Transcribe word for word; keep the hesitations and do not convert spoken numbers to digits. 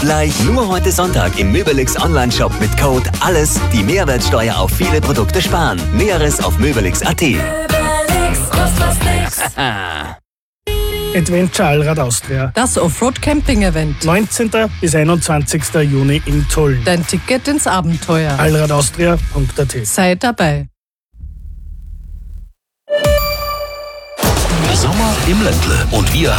Gleich nur heute Sonntag im Möbelix Online-Shop mit Code ALLES die Mehrwertsteuer auf viele Produkte sparen. Näheres auf möbelix punkt at. Möbelix, kostet was nix. Adventure Allrad Austria. Das Offroad-Camping-Event. neunzehnten bis einundzwanzigsten Juni in Tulln. Dein Ticket ins Abenteuer. allradaustria punkt at. Sei dabei. Sommer im Ländle und wir